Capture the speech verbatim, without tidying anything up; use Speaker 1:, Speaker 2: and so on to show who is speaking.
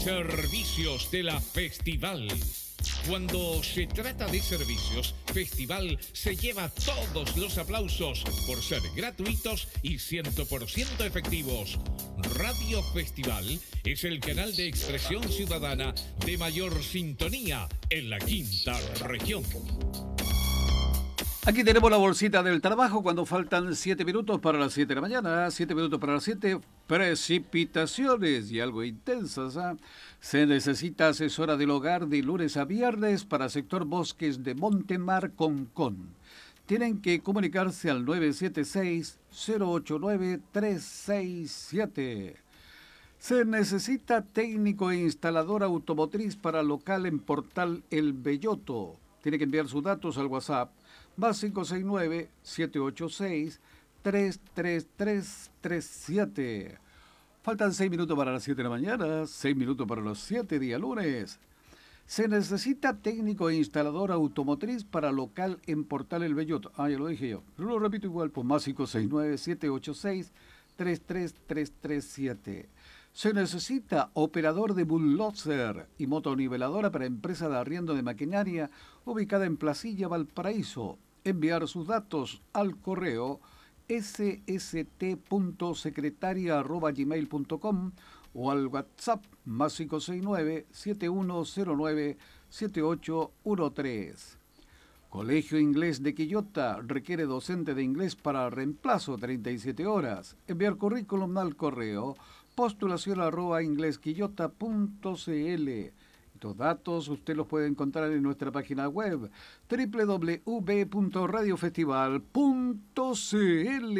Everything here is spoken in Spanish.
Speaker 1: Servicios de la Festival. Cuando se trata de servicios, Festival se lleva todos los aplausos por ser gratuitos y cien por ciento efectivos. Radio Festival es el canal de expresión ciudadana de mayor sintonía en la quinta región.
Speaker 2: Aquí tenemos la bolsita del trabajo cuando faltan siete minutos para las siete de la mañana. siete minutos para las siete. Precipitaciones y algo intensas. ¿eh? Se necesita asesora del hogar de lunes a viernes para sector Bosques de Montemar Concón. Tienen que comunicarse al nueve siete seis, cero ocho nueve, tres seis siete. Se necesita técnico e instalador automotriz para local en Portal El Belloto. Tiene que enviar sus datos al WhatsApp más cinco seis nueve, siete ocho seis, tres tres tres tres siete. Faltan seis minutos para las siete de la mañana, seis minutos para los siete, día lunes. Se necesita técnico e instalador automotriz para local en Portal El Belloto. Ah, ya lo dije yo, pero lo repito igual, pues más cinco seis nueve, siete ocho seis, tres tres tres tres siete. Se necesita operador de bulldozer y motoniveladora para empresa de arriendo de maquinaria ubicada en Placilla, Valparaíso. Enviar sus datos al correo s s t punto secretaria arroba gmail punto com o al WhatsApp más cinco seis nueve, siete uno cero nueve, siete ocho uno tres. Colegio Inglés de Quillota requiere docente de inglés para reemplazo treinta y siete horas. Enviar currículum al correo postulación arroba inglesquillota punto cl. Estos datos usted los puede encontrar en nuestra página web doble u doble u doble u punto radio festival punto c l.